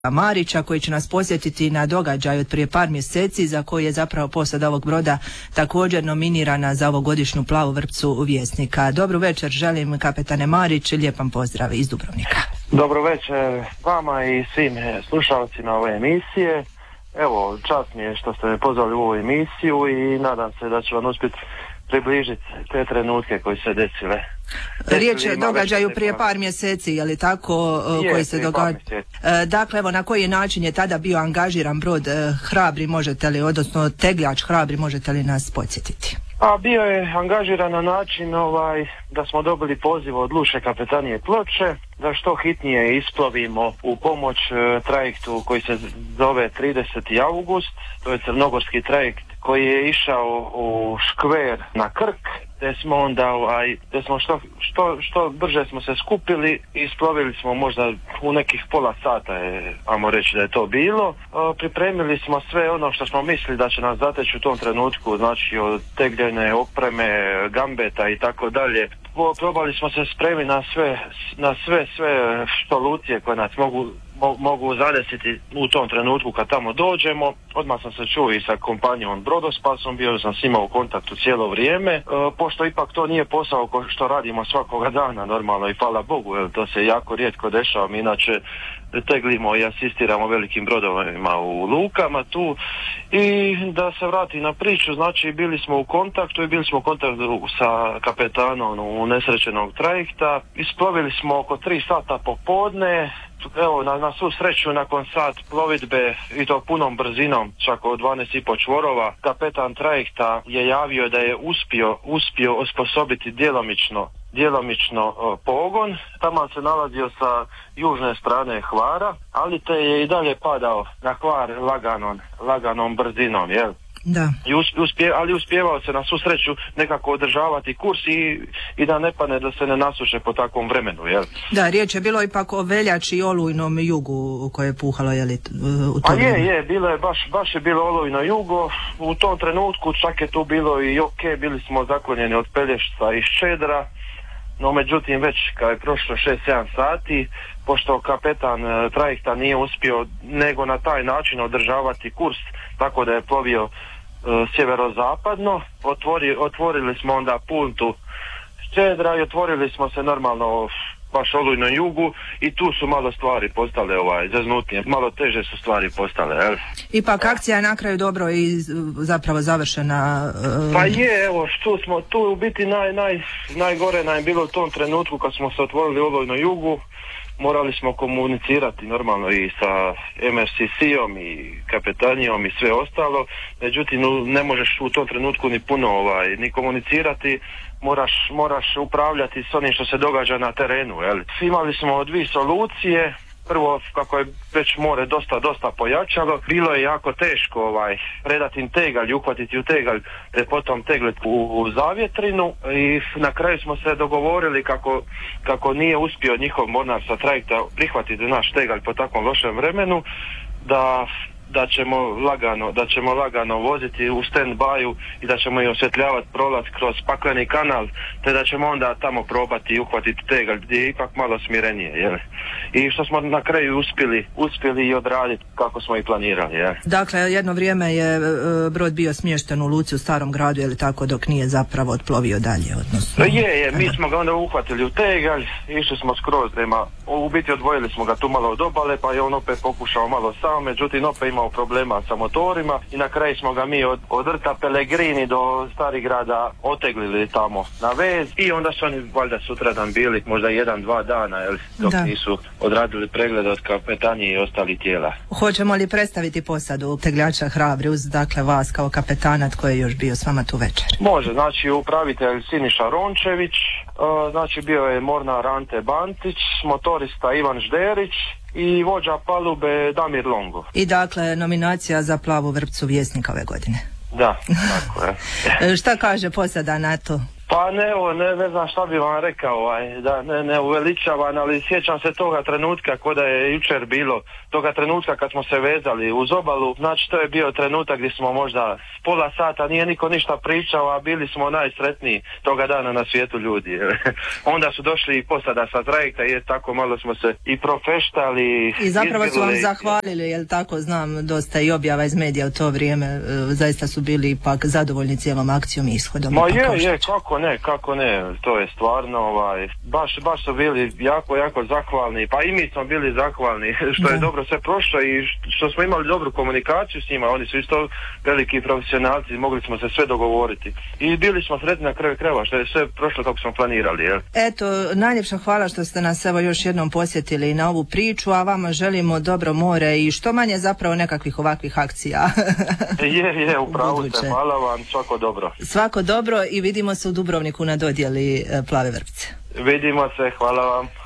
Marića koji će nas posjetiti na događaj od prije par mjeseci za koji je zapravo posada ovog broda također nominirana za ovogodišnju Plavu vrpcu Vjesnika. Dobro večer, želim kapetane Marić, lijepan pozdrav iz Dubrovnika. Dobro večer vama i svim slušalcima ove emisije. Evo, čast mi je što ste me pozvali u ovu emisiju i nadam se da ću vam uspjeti približiti te trenutke koji se desile. Riječ je o događaju prije par mjeseci, je li tako, koji se događa? Dakle, evo, na koji način je tada bio angažiran brod Hrabri, možete li, odnosno tegljač Hrabri, možete li nas podsjetiti? A bio je angažiran na način da smo dobili poziv od lučke kapetanije Ploče da što hitnije isplovimo u pomoć trajektu koji se zove 30. august, to je crnogorski trajekt koji je išao u škver na Krk, te smo onda što brže smo se skupili i isplovili smo možda u nekih pola sata, ajmo reći da je to bilo. Pripremili smo sve ono što smo mislili da će nas zateći u tom trenutku, znači od tegljene opreme, gambeta i tako dalje. Probali smo se spremiti na sve solucije koje nas mogu zadesiti u tom trenutku kad tamo dođemo. Odmah sam se čuo i sa kompanijom Brodospasom, bio sam s njima u kontaktu cijelo vrijeme, pošto ipak to nije posao što radimo svakoga dana normalno i hvala Bogu, jer to se jako rijetko dešava. Mi inače teglimo i asistiramo velikim brodovima u lukama tu. I da se vrati na priču, znači bili smo u kontaktu sa kapetanom unesrećenog trajekta, isplovili smo oko 3 sata popodne. Evo, na svu sreću, nakon sat plovidbe i to punom brzinom, čak od 12,5 čvorova, kapetan trajekta je javio da je uspio osposobiti djelomično pogon. Tamo se nalazio sa južne strane Hvara, ali te je i dalje padao na Hvar laganom brzinom, jel? Da. Ali uspijevao se na svu sreću nekako održavati kurs i da ne padne, da se ne nasuše po takvom vremenu, jel? Da, riječ je bilo ipak o veljači i olujnom jugu koje je puhalo, jel? Bilo je baš je bilo olujno jugo. U tom trenutku čak je tu bilo i bili smo zaklonjeni od Pelješca i Ščedra, no međutim već kad je prošlo 6-7 sati, pošto kapetan trajekta nije uspio nego na taj način održavati kurs, tako da je plovio sjeverozapadno, otvorili smo onda puntu Ščedra i otvorili smo se normalno baš olujno jugu i tu su malo stvari postale zaznutnije, malo teže su stvari postale, jel? Ipak akcija je na kraju dobro i zapravo završena. Pa je, evo, tu u biti najgore nam je bilo u tom trenutku kad smo se otvorili olujno jugu. Morali smo komunicirati normalno i sa MRCC-om i kapetanijom i sve ostalo, međutim ne možeš u tom trenutku ni puno ni komunicirati, moraš upravljati s onim što se događa na terenu, jel? Imali smo 2 solucije. Prvo, kako je već more dosta pojačalo, bilo je jako teško predati im tegalj, uhvatiti u tegalj, te potom teglet u zavjetrinu i na kraju smo se dogovorili kako nije uspio njihov mornar sa trajekta prihvatiti naš tegalj po takvom lošem vremenu, da ćemo lagano voziti u stand-byu i da ćemo i osvjetljavati prolaz kroz pakleni kanal, te da ćemo onda tamo probati uhvatiti tegalj gdje je ipak malo smirenije, jel? I što smo na kraju uspjeli i odraditi kako smo i planirali, jel? Dakle, jedno vrijeme je brod bio smješten u luci u Starom gradu, je li tako, dok nije zapravo otplovio dalje, odnosno? Mi smo ga onda uhvatili u tegalj, išli smo skroz u biti odvojili smo ga tu malo od obale, pa je on opet pokušao malo sam, međutim opet imao problema sa motorima i na kraju smo ga mi od rta Pellegrini do Starigrada oteglili tamo na vez i onda su oni valjda sutradan bili možda 1-2 dana, dok nisu odradili pregled od kapetanije i ostalih tijela. Hoćemo li predstaviti posadu tegljača Hrabri uz dakle vas kao kapetanat koji je još bio s vama tu večer? Može, znači upravitelj Siniša Rončević, znači bio je mornar Ante Bantić, motorista Ivan Žderić i vođa palube Damir Longo. I dakle nominacija za Plavu vrpcu Vjesnika ove godine. Da, tako je. Šta kaže posada na to? Pa ne znam šta bi vam rekao, da ne uveličavam, ali sjećam se toga trenutka da je jučer bilo, toga trenutka kad smo se vezali uz obalu, znači to je bio trenutak gdje smo možda pola sata, nije niko ništa pričao, a bili smo najsretniji toga dana na svijetu ljudi. Onda su došli i posada sa trajekta i tako malo smo se i profeštali. I zapravo su vam zahvalili, jel tako, znam dosta i objava iz medija u to vrijeme, zaista su bili ipak zadovoljni cijelom akcijom i ishodom. Ma kako ne, to je stvarno, baš su bili jako zahvalni, pa i mi smo bili zahvalni što je dobro sve prošlo i što smo imali dobru komunikaciju s njima, oni su isto veliki profesionalci, mogli smo se sve dogovoriti i bili smo sretni na kraju krajeva što je sve prošlo kako smo planirali. Jel? Eto, najljepša hvala što ste nas evo još jednom posjetili na ovu priču, a vama želimo dobro more i što manje zapravo nekakvih ovakvih akcija. je, upravo ste, hvala vam, svako dobro. Svako dobro i vidimo se u Dubrovniku na dodjeli Plave vrpce. Vidimo se, hvala vam.